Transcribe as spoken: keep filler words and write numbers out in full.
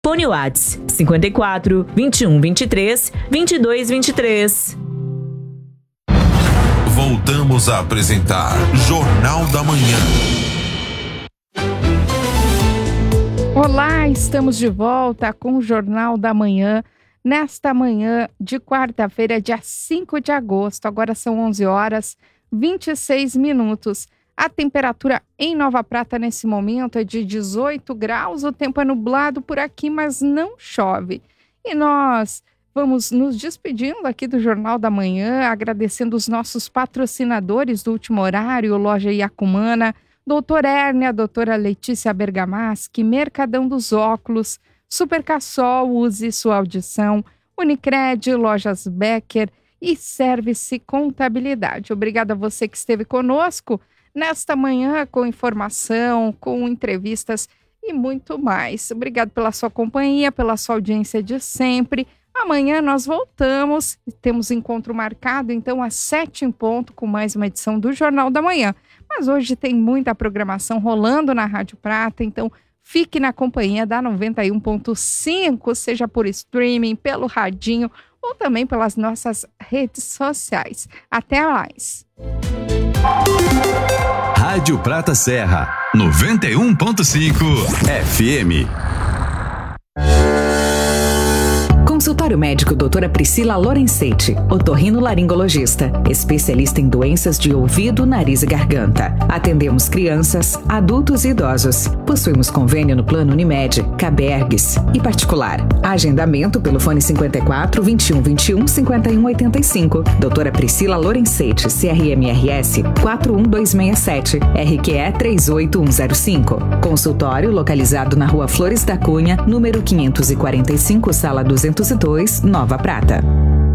Fone Whats cinquenta e quatro, vinte e um, vinte e três, vinte e dois, vinte e três. Voltamos a apresentar Jornal da Manhã. Olá, estamos de volta com o Jornal da Manhã. Nesta manhã de quarta-feira, dia cinco de agosto, agora são onze horas e vinte e seis minutos. A temperatura em Nova Prata nesse momento é de dezoito graus, o tempo é nublado por aqui, mas não chove. E nós vamos nos despedindo aqui do Jornal da Manhã, agradecendo os nossos patrocinadores do último horário, Loja Iacumana, Doutor Hérnia, Doutora Letícia Bergamaschi, Mercadão dos Óculos, Supercassol, use sua audição, Unicred, Lojas Becker e Service Contabilidade. Obrigada a você que esteve conosco nesta manhã com informação, com entrevistas e muito mais. Obrigado pela sua companhia, pela sua audiência de sempre. Amanhã nós voltamos, temos encontro marcado, então às sete em ponto com mais uma edição do Jornal da Manhã. Mas hoje tem muita programação rolando na Rádio Prata, então fique na companhia da noventa e um ponto cinco, seja por streaming, pelo radinho ou também pelas nossas redes sociais. Até mais! Rádio Prata Serra, noventa e um ponto cinco F M. Consultório médico doutora Priscila Lorenzetti, otorrinolaringologista, especialista em doenças de ouvido, nariz e garganta. Atendemos crianças, adultos e idosos. Possuímos convênio no Plano Unimed, Cabergues e particular. Agendamento pelo fone cinquenta e quatro, vinte e um, vinte e um, cinquenta e um, oitenta e cinco. doutora Priscila Lorenzetti, C R M R S quatro um dois seis sete, R Q E três oito um zero cinco. Consultório localizado na Rua Flores da Cunha, número quinhentos e quarenta e cinco, sala duzentos e dois, Nova Prata.